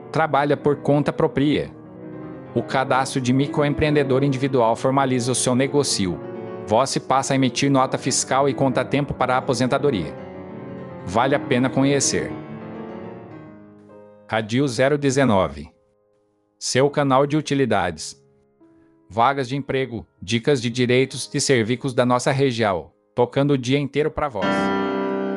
Trabalha por conta própria. O cadastro de microempreendedor individual formaliza o seu negócio. Você passa a emitir nota fiscal e conta tempo para a aposentadoria. Vale a pena conhecer. Radio 019. Seu canal de utilidades. Vagas de emprego, dicas de direitos e serviços da nossa região, tocando o dia inteiro para vós.